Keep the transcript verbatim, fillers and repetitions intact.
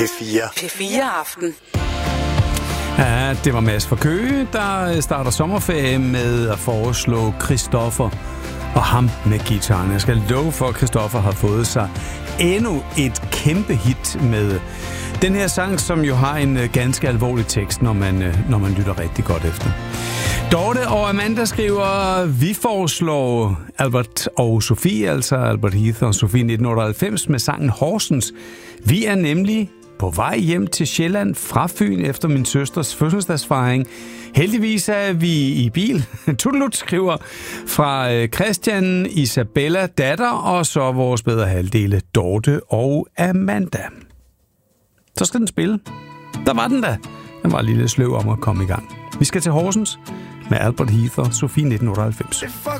fire. P fire Aften. Ja, det var Mads fra Køge, der starter sommerferie med at foreslå Christoffer og ham med guitaren. Jeg skal love for, at Christoffer har fået sig endnu et kæmpe hit med den her sang, som jo har en ganske alvorlig tekst, når man, når man lytter rigtig godt efter. Dorte og Amanda skriver, vi foreslår Albert og Sofie, altså Albert Heath og Sofie nitten otteoghalvfems med sangen Horsens. Vi er nemlig på vej hjem til Sjælland fra Fyn efter min søsters fødselsdagsfejring. Heldigvis er vi i bil. Tudelut skriver fra Christian, Isabella, datter og så vores bedre halvdele Dorte og Amanda. Så skal den spille. Der var den da. Den var en lille sløv om at komme i gang. Vi skal til Horsens med Albert Heath og Sofie nitten otteoghalvfems.